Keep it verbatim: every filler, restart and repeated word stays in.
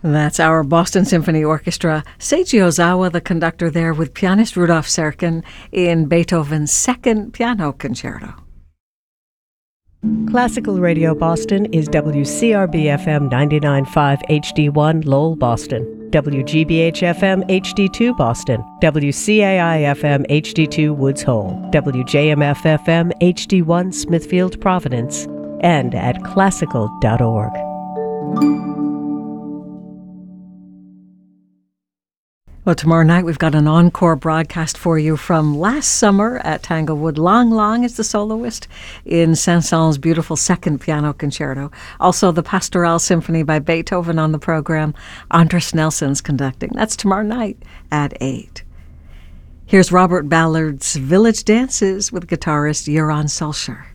That's our Boston Symphony Orchestra. Seiji Ozawa, the conductor there, with pianist Rudolf Serkin in Beethoven's Second Piano Concerto. Classical Radio Boston is W C R B F M ninety-nine point five H D one Lowell, Boston, W G B H F M H D two Boston, W C A I F M H D two Woods Hole, W J M F F M H D one Smithfield, Providence, and at classical dot org. Well, tomorrow night we've got an encore broadcast for you from last summer at Tanglewood. Lang Lang is the soloist in Saint-Saëns' beautiful Second Piano Concerto. Also, the Pastoral Symphony by Beethoven on the program. Andras Nelson's conducting. That's tomorrow night at eight. Here's Robert Ballard's Village Dances with guitarist Göran Solskjaer.